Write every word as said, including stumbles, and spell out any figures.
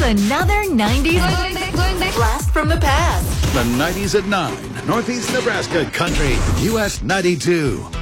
another nineties blast from the past. The nineties at nine, Northeast Nebraska Country, U S ninety-two.